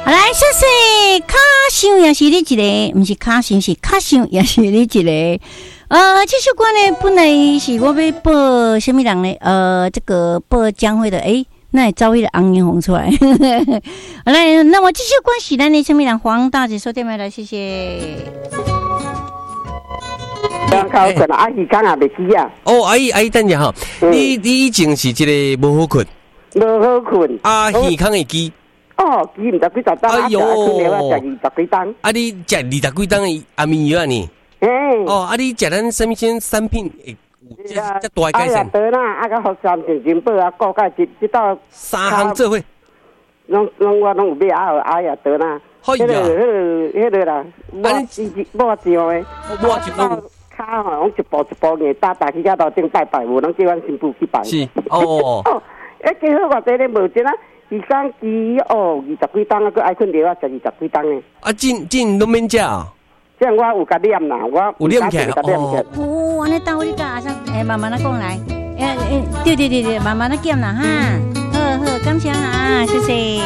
好来，谢谢卡想也是你一个，不是卡想是卡想也是你一个。这首歌呢，本来是我要播什么人呢？这个播江蕙的，那也招一个昂烟红出来。好来，那么这首歌是咱的什么人？黄大姐说对没来，谢谢。 阿姨讲也袂记啊。 哦，阿姨，等一下哈，你以前是一个无好困， 无好困。 耳康会记。 哦，记唔得几十单， 哎呦， 困了食20几单。 你食20几单的安眠药啊你？你食咱什么些产品会有这大改善？ 得啦，个福山健健宝顾介这道 3项做伙， 拢我拢有买得啦。迄个啦，我只诶，卡吼，拢一步硬打去到顶拜拜，无拢叫阮新妇去拜。 是哦。 几好偌济咧无钱啊！伊讲20几单啊，佮爱困了食20几单诶。 真拢免食啊！ 这样我有甲念啦，我有念起来哦。安尼等我你甲阿生，慢慢讲来。对，慢慢减啦哈。好，感谢哈，谢谢。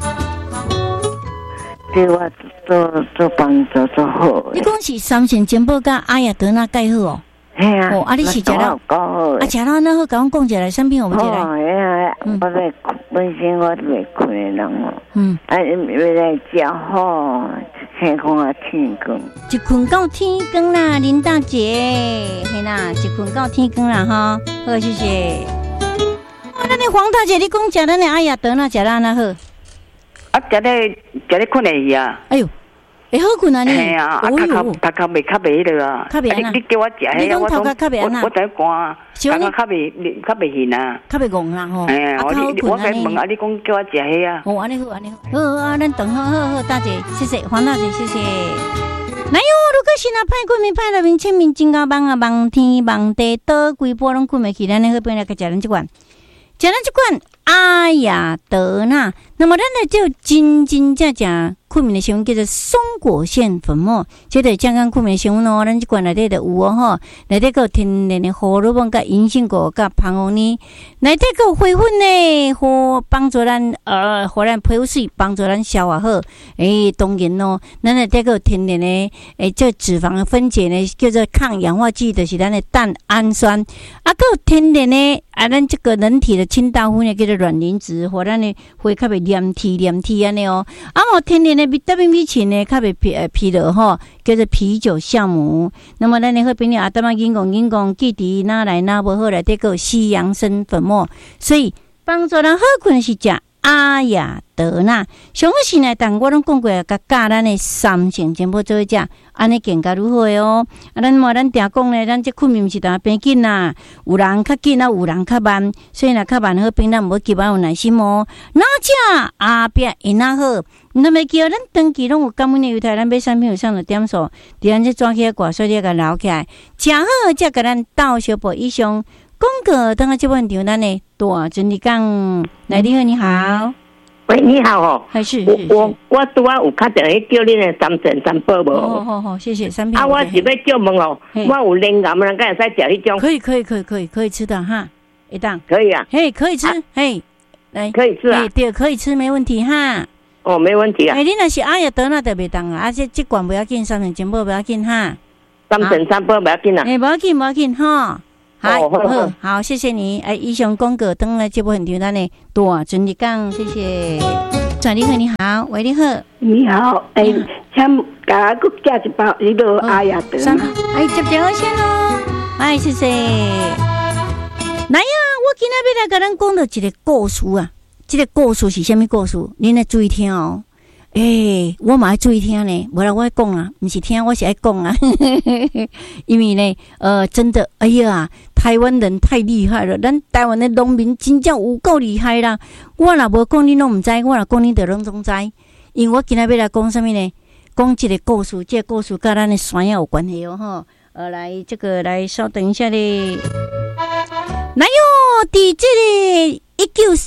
对我做帮助做好。 你讲是三线健保甲阿雅德那介好哦？ 系啊。 你是食了？食了那好，甲我讲一下产品有无？ 我来本身我袂困的人哦。为来食好，天空啊天光。 一困到天光啦，林大姐，嘿啦，一困到天光啦哈。好，谢谢。咱的黄大姐，你讲食咱的阿雅德那食啦那好？ 食咧困会去啊。 哎呦，会好困啊你？ 系啊，头壳袂较袂了啊。 较袂啊？ 你叫我食迄个，我头壳较袂啊？ 我在寒，头壳较袂现啊。 较袂戆啦吼。 我在问你讲叫我食迄啊。 安尼好。好，咱等好，大姐，谢谢黄大姐，谢谢。哪有？如果是那派过面派了面签名真高棒啊，望天望地，倒规波拢困袂起，咱好变来个食咱这款。食咱这款阿雅德纳，那么咱呢就真正困眠的成分叫做松果腺粉末，这个健康困眠的成分哦，咱这款内底就有哦吼，内底有天然的荷尔蒙、甲银杏果、甲胖红呢，内底有花粉呢，互帮助咱互咱皮肤水，帮助咱消化好。当然哦，咱内底有天然的这脂肪的分解呢，叫做抗氧化剂，就是咱的蛋氨酸，还有天然的咱这个人体的清道夫呢，叫做卵磷脂，互咱的会较袂黏体安尼哦。天然的维他命 B 群呢，较袂疲劳吼，叫做啤酒酵母。那么咱的好朋友当然硬讲，记伫哪来哪无好来，这个西洋参粉末，所以帮助人好困是食阿雅德纳。上好是呢，但我拢讲过，甲教咱的三性全部做食，安尼更加如何的哦。咱定讲呢，咱这困眠是当变紧啦，有人较紧啊，有人较慢，所以若较慢好朋友，无急啊，有耐心哦。哪食后壁会哪好？那么叫咱长期拢有感恩的犹太，咱买产品有上的点数，伫咱这抓起来挂，所以甲留起来，食好才甲咱倒小步以上。广告等下这问题，咱呢大真理讲，来你好，你好， 喂，你好哦， 还是我拄啊有打电话叫恁的三层三宝无？ 好，谢谢三品。 我是要叫问哦，我有灵感，咱敢会使食迄种？ 可以吃的哈，一档可以啊， 可以吃，来可以吃啊， 对，可以吃，没问题哈。 哦，没问题啊。 你若是阿雅德那就袂当啊，这罐不要紧，三层全部不要紧哈。 三层三宝不要紧啊。 不要紧哈。好，谢谢你。以上广告等来节目现场，咱呢大真理讲，谢谢。转你好，你好，喂，你好， 你好，请甲我寄一包迄个阿雅德。 接好先咯，谢谢。来呀，我今仔要来甲咱讲到一个故事啊，这个故事是什么故事？恁来注意听哦。我嘛要注意听呢，无啦，我讲啊，不是听，我是爱讲啊，因为呢，真的，哎呀，台湾人太厉害了，咱台湾的农民真正有够厉害啦。我若无讲恁拢唔知，我若讲恁就拢总知，因为我今仔要来讲什么呢？讲一个故事，这个故事跟咱的山有关系哦，吼。来稍等一下咧。来哟，伫这个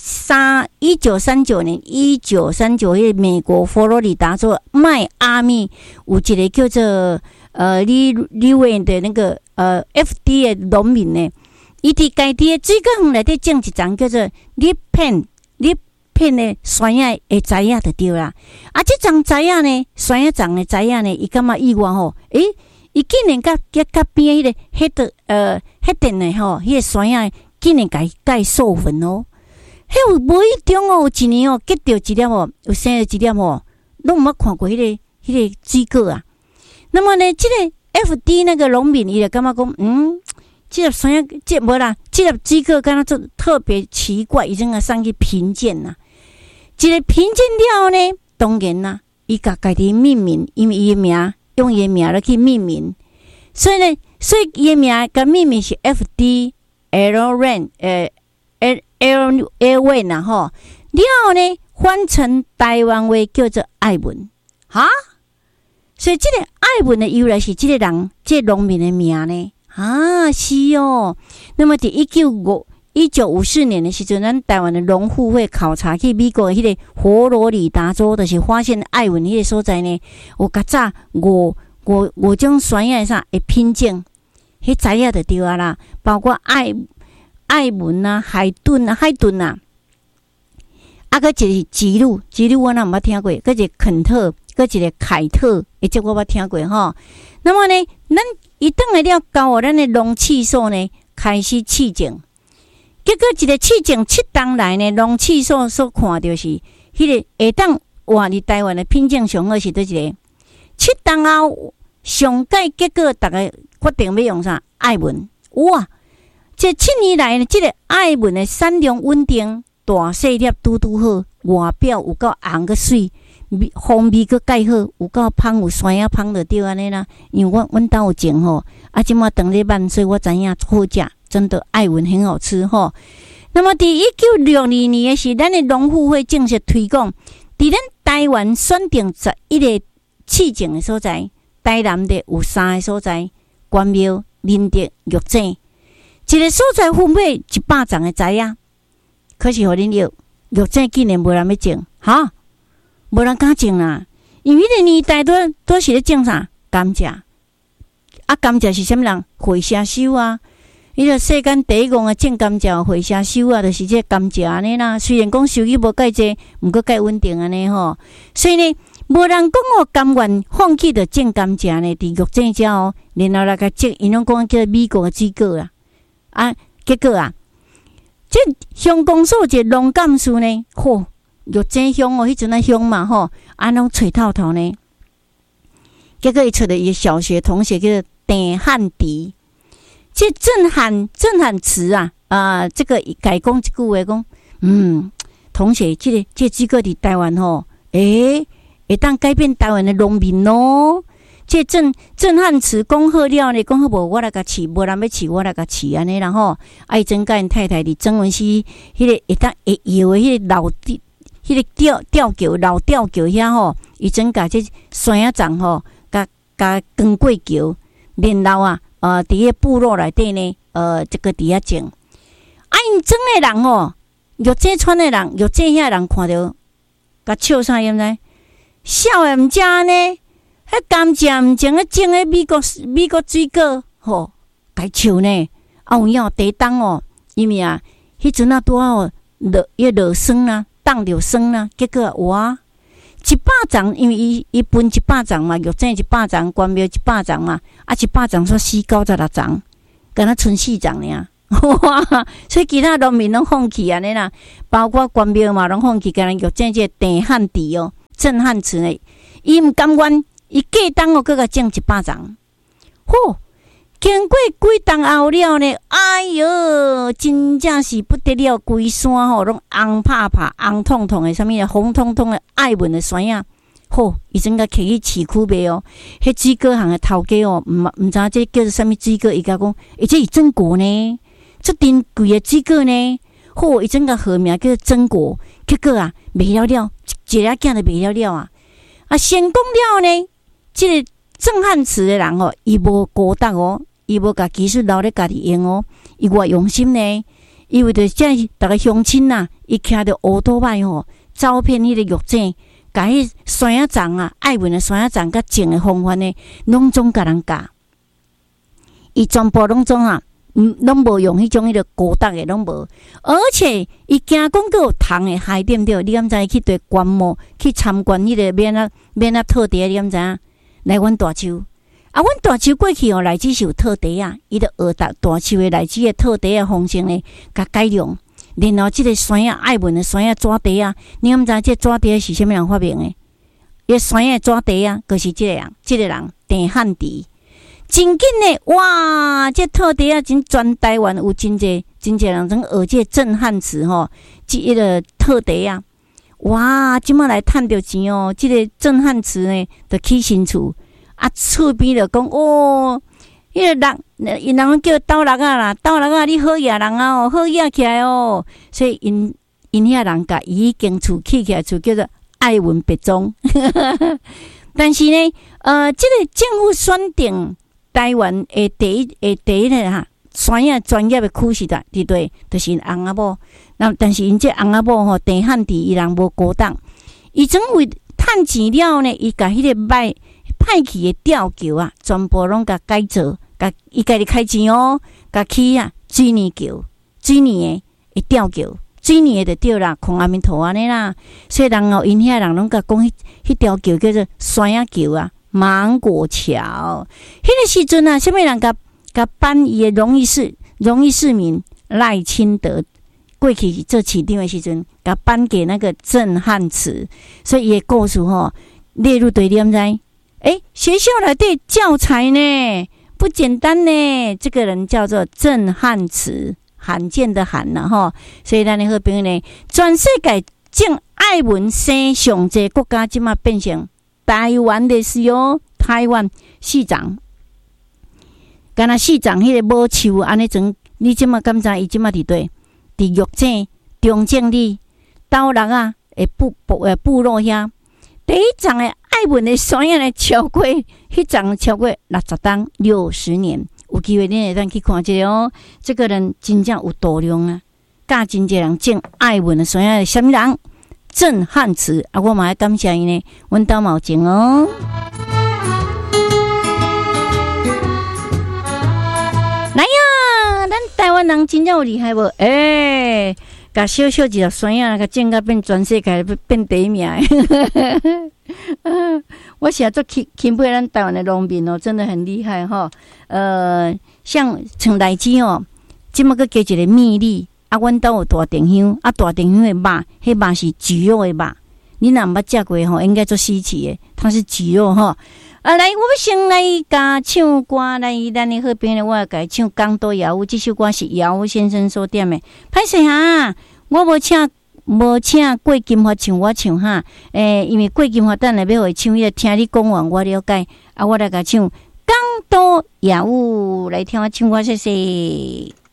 1939年，1939美国佛罗里达州迈阿密有一个叫做李维的那个FD 的农民呢，伊伫家己的水果园内底种一丛叫做 lip 片的酸叶的摘呀就对啦。啊，这种摘呀呢，酸叶长的摘呀呢，伊感觉意外吼，伊竟然甲边迄个迄电的吼，迄个酸叶竟然甲授粉哦。迄有无意中哦，有一年哦，结着一粒哦，有生了一粒哦，拢毋捌看过迄个水果啊。那么呢，这个 FD 那个农民伊就感觉讲，这粒酸叶，这无啦，这粒水果敢若做特别奇怪，伊整个上去评鉴呐。一个评鉴了呢，当然啦，伊甲家己命名，因为伊的名用伊的名来去命名，所以伊的名甲命名是 FD Airwan Airwan 呐吼。了后呢，翻成台湾话叫做爱文哈。所以这个爱文的由来是这个人，这个农民的名呢。啊，是哦。那么在1954年的时阵，咱台湾的农护会考察去美国的迄个佛罗里达州，就是发现爱文迄个所在呢，有较早5种酸叶啥会品种，迄摘叶就对啊啦，包括爱文啊、海顿啊，啊个一个吉鲁我哪毋捌听过，个一个肯特，个一个凯特，这我捌听过吼。那么呢，咱一等来了到咱的农气所呢，开始试种。结果一个试种7档来呢，农气所看到是迄个下当活伫台湾的品种上好是倒一个。7档后上届结果，大家决定要用啥？爱文哇！这7年来呢，这个爱文的产量稳定，大细粒拄好，外表有够红个水。风味阁介好，有够芳，有酸啊芳就对安尼啦。因为阮兜有种吼，啊，即马当咧慢，所以我知影好食，真的爱文很好吃吼。那么，伫1962年的是咱的农护会正式推广，伫咱台湾选定11个试种的所在，台南的有3个所在，关庙、林德、玉井，一个所在分配100丛的栽啊。可是互恁要玉井竟然无人要种，哈？无人敢种啦，因为迄个年代都是咧种啥甘蔗，啊甘蔗是啥物人？回社收啊，迄个世间第一个种甘蔗回社收啊，就是这甘蔗安尼啦。虽然讲收益无介济，毋过介稳定安尼吼。所以呢，无人讲我甘愿放弃着种甘蔗呢，伫玉井遮哦，然后来甲种，因拢讲叫美国的水果啦。啊，结果啊，这乡公所一个农干事呢，嚯！玉井乡哦，迄阵啊乡嘛吼，拢吹透透呢。结果伊找到伊小学同学叫做郑汉迪，这震撼词啊，这个改讲一句话讲，同学，这水果伫台湾吼，会当改变台湾的农民咯。这震撼词讲好了呢，讲好无我来甲饲，无人要饲我来甲饲安尼啦吼。伊真甲因太太伫曾文溪迄个会当会摇的迄个老地。迄个吊桥老吊桥遐吼，伊整甲这山仔丛吼，甲光过桥，然后伫个部落内底呢，这个伫遐种。因种的人吼，玉井村的人，玉井遐人看到，甲笑啥样呢？笑诶毋食呢？迄甘蔗毋种，种诶美国水果吼，该笑呢。有影地当哦，因为迄阵拄好落霜啦。当着霜啦，结果哇，100丛，因为伊分100丛嘛，玉井100丛，关庙100丛嘛，100丛说496丛，敢若剩4丛尔，哇！所以其他农民拢放弃安尼啦，包括关庙嘛，拢放弃，敢若玉井这郑汉迪哦，郑汉祠呢，伊毋甘愿，伊过冬哦，搁甲种100丛，嚯！经过几冬后了呢？哎哟，真正是不得了，规山吼拢红拍拍、红彤彤的，啥物红彤彤的爱文的山啊！吼，伊真个摕去市区卖哦。迄水果行的头家哦，毋知这叫做啥物水果，伊甲讲，这是榛果呢，这珍贵的水果呢。吼，伊真个号名叫做榛果。结果卖了，一个囝就卖了啊！成功了呢，这个郑汉祠的人哦，伊无孤单哦。伊无甲技术留咧家己用哦，伊偌用心呢。伊为着这逐个乡亲呐，伊骑着乌托摆吼，走遍迄个玉井，甲迄山仔丛爱文的山仔丛甲种的方法呢，拢总甲人教。伊全部拢总拢无用迄种迄个高档的，拢无。而且伊加讲佫有虫的害，对毋对？你敢知去对观摩去参观迄个免啊套地，你敢知影？来阮大树啊，阮大树过去内只是有套地啊，伊就学大树的内只的套地的方式呢，甲改良。然后即个山啊，爱文的山啊，纸地啊，你敢知这纸地是啥物人发明的？伊山啊，纸地啊，就是即个人郑汉迪。真紧的哇！这套地啊，真全台湾有真济人种学这震撼词吼，即一个套地啊，哇！即摆来趁着钱哦，即个震撼词呢，就起新厝啊，厝边就讲哦，迄个人，因人叫斗六啊啦，斗六啊，你好野人啊哦，好野起来哦，所以因遐人甲伊间厝起来，就叫做爱文别庄。但是呢，这个政府选定台湾的第一个哈，山野专业的区是伫对，就是因翁仔某。那但是因这翁仔某吼，郑汉迪伊人无高档，伊总为趁钱了呢，伊甲迄个歹去的吊桥啊，全部拢甲改造，甲伊家己开钱哦，甲起啊水泥桥，水泥的吊桥。水泥的就对啦，空阿弥陀安尼啦，所以人后因遐人拢甲讲迄条桥叫做山野桥啊，芒果桥。迄个时阵啊，啥物人甲颁伊的荣誉市民赖清德过去做市长的时阵，甲颁给那个震撼词，所以伊的故事吼列入对联在。学校内底教材呢不简单呢，这个人叫做震撼词。罕见的罕啦吼，所以咱的好朋友呢，全世界正爱文生上济国家，即马变成台湾的是哦，台湾市长，敢若市长迄个无树安尼种，你即马敢知伊即马伫对？伫玉井、中正里、斗六啊，部落遐，第一站的爱文的山野呢，超过迄站超过60档60年。有机会你会当去看一下哦，这个人真正有度量啊，教真济人种爱文的山野的什么人？震撼词啊！我嘛要感谢伊呢，阮兜嘛有种哦。来呀，咱台湾人真正有厉害无？甲小小一条山野，甲种甲变全世界变第一名的。我写做钦佩咱台湾的农民哦，真的很厉害哈。像像荔枝哦，即么个加一个蜜粒啊，阮兜有大丁香啊，大丁香的肉，迄肉是猪肉的肉，你若毋捌食过吼，应该做稀奇的，它是猪肉哈。来，我要先来甲唱歌，来咱的好朋友，我要甲唱《港岛谣舞》，这首歌是姚先生所点的。歹势哈，我无请郭金华唱，我唱哈。因为郭金华等下要会唱，伊听你讲完我了解。啊，我来甲唱《港岛谣舞》，来听我唱歌，谢谢。